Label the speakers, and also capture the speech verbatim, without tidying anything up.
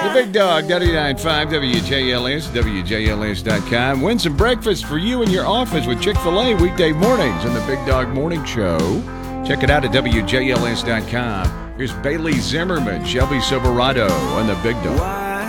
Speaker 1: The Big Dog, ninety-nine point five W J L S, W J L S dot com. Win some breakfast for you in your office with Chick-fil-A weekday mornings on the Big Dog Morning Show. Check it out at W J L S dot com. Here's Bailey Zimmerman, Shelby Silverado on the Big Dog.